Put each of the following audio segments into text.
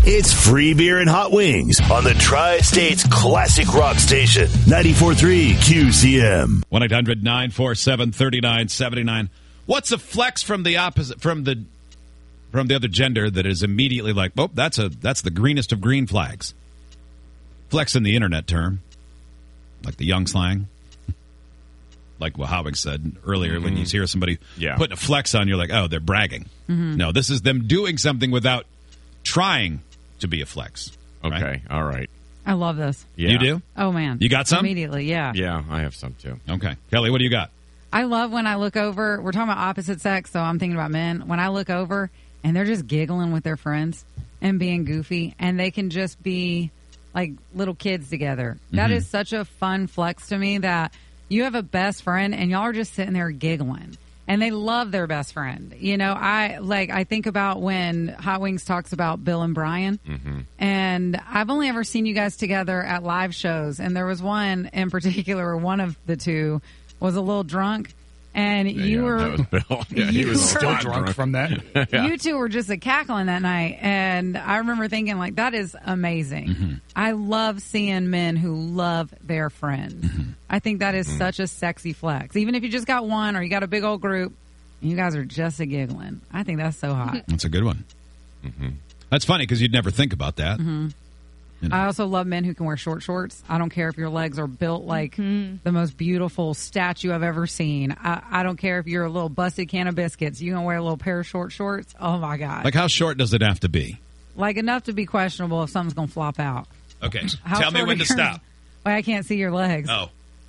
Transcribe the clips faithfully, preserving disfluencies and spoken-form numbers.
It's free beer and hot wings on the Tri-State's classic rock station, ninety-four point three Q C M. one eight hundred nine four seven three nine seven nine. What's a flex from the opposite from the from the other gender that is immediately like, oh, that's a that's the greenest of green flags? Flex in the internet term, like the young slang. Like what Howard said earlier, mm-hmm. when you hear somebody yeah. putting a flex on, you're like, oh, they're bragging. Mm-hmm. No, this is them doing something without trying to be a flex. Okay, right? all right. I love this. Yeah. You do? Oh, man. You got some? Immediately, yeah. Yeah, I have some, too. Okay. Kelly, what do you got? I love when I look over. We're talking about opposite sex, so I'm thinking about men. When I look over and they're just giggling with their friends and being goofy, and they can just be like little kids together. Mm-hmm. That is such a fun flex to me that you have a best friend and y'all are just sitting there giggling. And they love their best friend. You know, I like I think about when Hot Wings talks about Bill and Brian. Mm-hmm. And I've only ever seen you guys together at live shows. And there was one in particular, one of the two was a little drunk. And Yeah, you yeah, were that was Bill. Yeah, he you was were- Still not drunk from that. Yeah. You two were just a cackling that night. And I remember thinking, like, that is amazing. Mm-hmm. I love seeing men who love their friends. Mm-hmm. I think that is such a sexy flex. Even if you just got one or you got a big old group, and you guys are just a giggling. I think that's so hot. That's a good one. Mm-hmm. That's funny because you'd never think about that. Mm-hmm. You know. I also love men who can wear short shorts. I don't care if your legs are built like the most beautiful statue I've ever seen. I, I don't care if you're a little busted can of biscuits. You can wear a little pair of short shorts. Oh, my God. Like, how short does it have to be? Like enough to be questionable if something's going to flop out. Okay. How Tell me short when are to yours? stop. Well, I can't see your legs. Oh.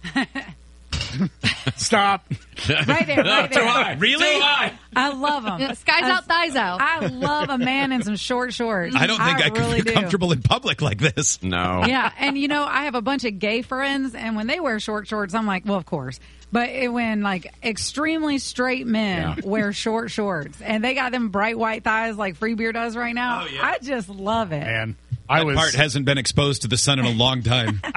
Stop. Right there, right there. Really? I love them. Skies out, thighs out. I love a man in some short shorts. I don't think I, could really be do. comfortable in public like this. No. Yeah, and you know, I have a bunch of gay friends, and when they wear short shorts, I'm like, well, of course. But it, when, like, extremely straight men Yeah. wear short shorts, and they got them bright white thighs like Free Beer does right now, Oh, yeah. I just love it. And I That was part hasn't been exposed to the sun in a long time.